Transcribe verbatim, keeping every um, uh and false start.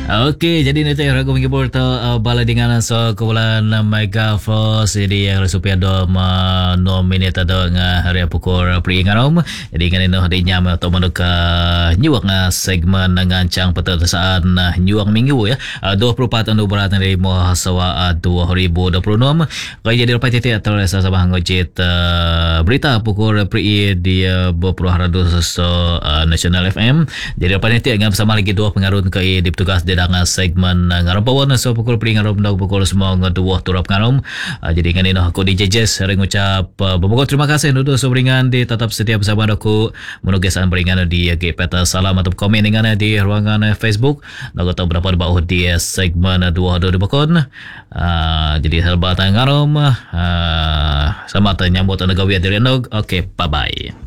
Okey, jadi nanti ragu menghibur tu uh, bala dengan so kumpulan Mega Force jadi yang supaya do nominate do nga hari pukul pri ngarom. Jadi kan ino di nyam atau menuka nyuak nga segmen ngancang petertasaan nyuak minggu ya. Uh, dua puluh empat anu berat dari Muhasawa dua ribu dua puluh enam. Kaya jadi lepas titik terus sabah ngojit uh, berita pukul pri di uh, berpuluh radio so uh, National F M. Jadi lepas titik ngam bersama lagi dua pengarun ke di petugas di dalam segmen ngarom pawon so pukul pri ngarom dak pukul semua ngedua turap ngarom. Uh, jadi kan ino aku D J Jess ring ucap uh, berbuka terima kasih nudu sobringan di tetap setia bersama aku menugasan beringan di G P T salam atau komen dengan di ruangan Facebook. Nak tahu berapa bau di segmen dua dua bakon. Uh, jadi helbatan ngarom uh, sama tanya buat negawia dari nog. Okey, bye bye.